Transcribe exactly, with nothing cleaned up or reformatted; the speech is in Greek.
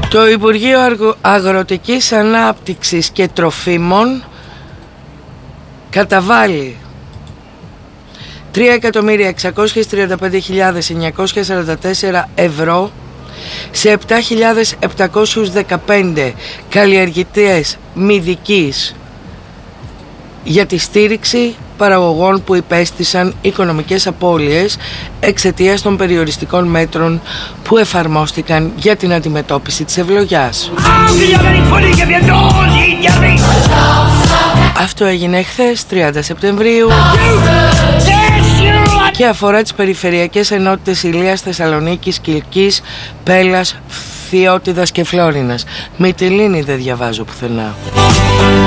Το Υπουργείο Αγροτικής Ανάπτυξης και Τροφίμων καταβάλει τρία εκατομμύρια εξακόσιες τριάντα πέντε χιλιάδες εννιακόσια σαράντα τέσσερα ευρώ σε επτά χιλιάδες επτακόσιους δεκαπέντε καλλιεργητές μυδικής για τη στήριξη παραγωγών που υπέστησαν οικονομικές απώλειες εξαιτίας των περιοριστικών μέτρων που εφαρμόστηκαν για την αντιμετώπιση της ευλογιάς. Αυτό έγινε χθες, τριάντα Σεπτεμβρίου, και αφορά τις περιφερειακές ενότητες Ηλίας, Θεσσαλονίκης, Κιλκής, Πέλας, Φθιώτιδας και Φλόρινας. Μυτιλήνη δεν διαβάζω πουθενά.